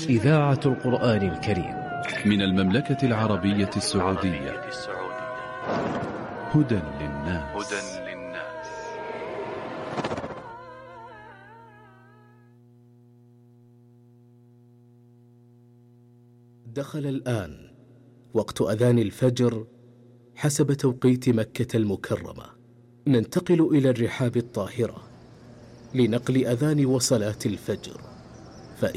إذاعة القرآن الكريم من المملكة العربية السعودية. هدى للناس. دخل الآن وقت أذان الفجر حسب توقيت مكة المكرمة. ننتقل إلى الرحاب الطاهرة لنقل أذان وصلاة الفجر.